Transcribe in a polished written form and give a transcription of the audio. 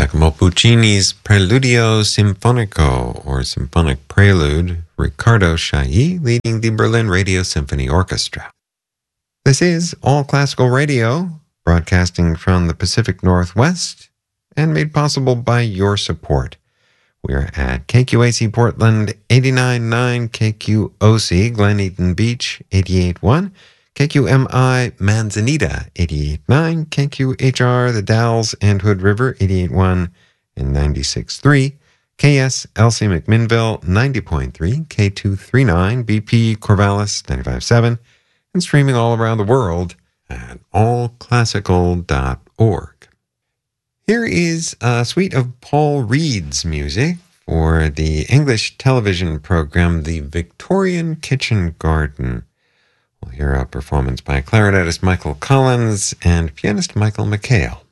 Giacomo Puccini's Preludio Sinfonico, or Symphonic Prelude, Riccardo Chailly leading the Berlin Radio Symphony Orchestra. This is All Classical Radio, broadcasting from the Pacific Northwest and made possible by your support. We're at KQAC Portland 89.9, KQOC Glen Eaton Beach 88.1, KQMI Manzanita 88.9, KQHR The Dalles and Hood River 88.1 and 96.3, KSLC McMinnville 90.3, K239 BP Corvallis 95.7, and streaming all around the world at allclassical.org. Here is a suite of Paul Reed's music for the English television program The Victorian Kitchen Garden. We'll hear a performance by clarinetist Michael Collins and pianist Michael McHale.